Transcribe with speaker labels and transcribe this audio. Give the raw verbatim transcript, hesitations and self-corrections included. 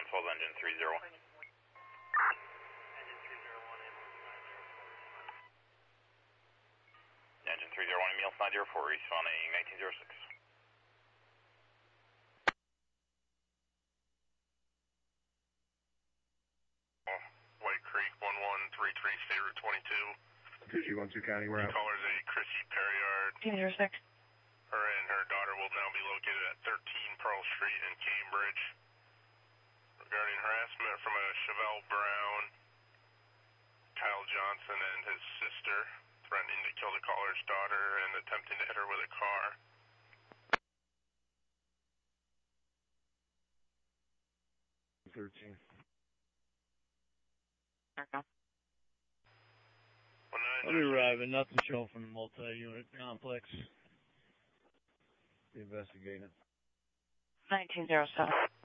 Speaker 1: twelve, engine three zero one. Engine three zero one, Emil nine zero four, responding nineteen zero six.
Speaker 2: White Creek one one three three, State Route twenty-two.
Speaker 3: two G one two County, we're out.
Speaker 2: Callers a Chrissy Perriard.
Speaker 4: nineteen zero six.
Speaker 2: Her and her daughter will now be located at thirteen Pearl Street in Cambridge. Regarding harassment from a Chevelle Brown, Kyle Johnson and his sister, threatening to kill the caller's daughter and attempting to hit her with a car.
Speaker 3: thirteen.
Speaker 4: Okay.
Speaker 5: I'll be arriving. Nothing showing from the multi-unit complex. Be investigating.
Speaker 4: nineteen zero seven.